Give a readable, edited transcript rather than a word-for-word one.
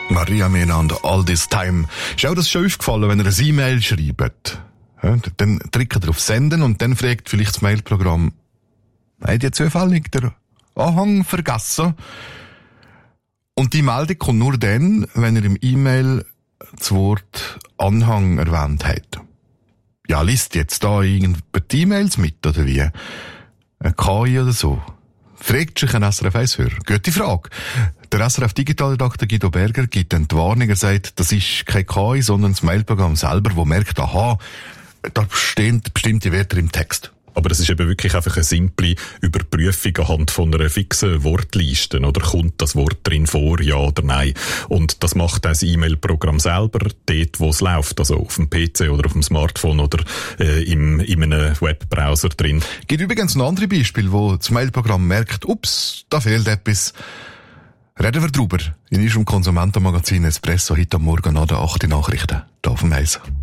Maria Menander, All This Time. Ist auch das schon aufgefallen, wenn ihr eine E-Mail schreibt? Ja, dann drückt ihr auf Senden und dann fragt vielleicht das Mailprogramm, habt ihr zufällig den Anhang vergessen? Und die Meldung kommt nur dann, wenn ihr im E-Mail das Wort Anhang erwähnt habt. Ja, liest jetzt da irgendjemand die E-Mails mit, oder wie? Ein KI oder so? Fragt sich ein SRF 1-Hörer. Gute Frage. Der SRF Digitalredakteur Guido Berger gibt dann die Warnung. Er sagt, das ist kein KI, sondern das Mailprogramm selber, das merkt, aha, da stehen bestimmte Wörter im Text. Aber es ist eben wirklich einfach eine simple Überprüfung anhand von einer fixen Wortliste. Oder kommt das Wort drin vor, ja oder nein? Und das macht das E-Mail-Programm selber, dort wo es läuft, also auf dem PC oder auf dem Smartphone oder in einem Webbrowser drin. Es gibt übrigens noch andere Beispiele, wo das Mailprogramm merkt, ups, da fehlt etwas. Reden wir drüber in unserem Konsumentenmagazin Espresso heute am Morgen nach den 8 Nachrichten. Hier auf dem Eis.